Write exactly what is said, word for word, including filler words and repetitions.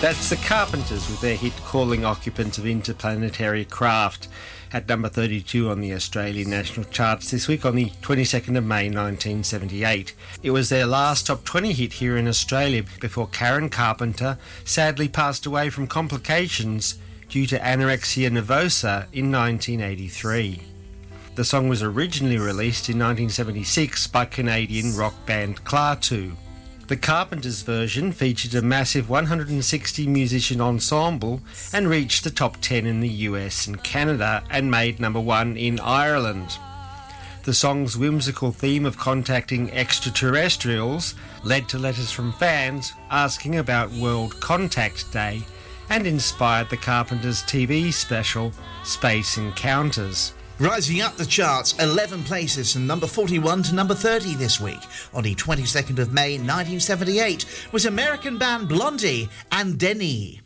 That's the Carpenters with their hit Calling Occupants of Interplanetary Craft at number thirty-two on the Australian national charts this week on the twenty-second of May nineteen seventy-eight. It was their last top twenty hit here in Australia before Karen Carpenter sadly passed away from complications due to anorexia nervosa in nineteen eighty-three. The song was originally released in nineteen seventy-six by Canadian rock band Klaatu. The Carpenters version featured a massive one hundred sixty musician ensemble and reached the top ten in the U S and Canada and made number one in Ireland. The song's whimsical theme of contacting extraterrestrials led to letters from fans asking about World Contact Day and inspired the Carpenters' T V special Space Encounters. Rising up the charts eleven places from number forty-one to number thirty this week on the twenty-second of May nineteen seventy-eight was American band Blondie and Denny.